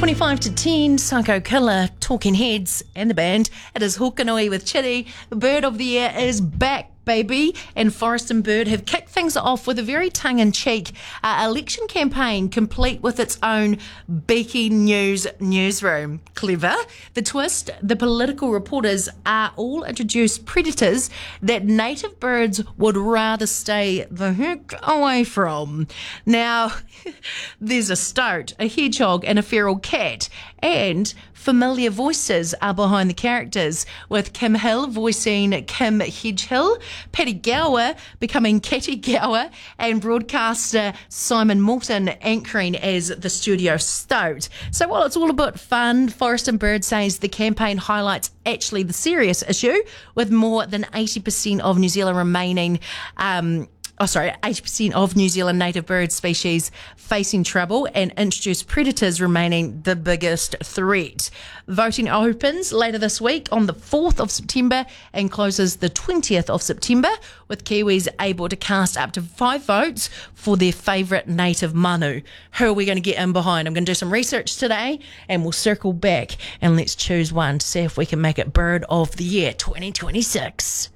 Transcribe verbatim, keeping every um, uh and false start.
twenty-five to ten, Psycho Killer, Talking Heads, and the band. It is Hokanui with Chitty. The Bird of the Year is back, baby, and Forest and Bird have kicked things off with a very tongue-in-cheek uh, election campaign, complete with its own Beaky News newsroom. Clever. The twist, the political reporters are all introduced predators that native birds would rather stay the heck away from. Now, there's a stoat, a hedgehog, and a feral cat, and familiar voices are behind the characters, with Kim Hill voicing Kim Hedgehill, Patty Gower becoming Catty Gower, and broadcaster Simon Morton anchoring as the studio stoat. So while it's all about fun, Forest and Bird says the campaign highlights actually the serious issue, with more than eighty percent of New Zealand remaining um, Oh, sorry, eighty percent of New Zealand native bird species facing trouble, and introduced predators remaining the biggest threat. Voting opens later this week on the fourth of September and closes the twentieth of September, with Kiwis able to cast up to five votes for their favourite native manu. Who are we going to get in behind? I'm going to do some research today, and we'll circle back and let's choose one to see if we can make it Bird of the Year twenty twenty-six.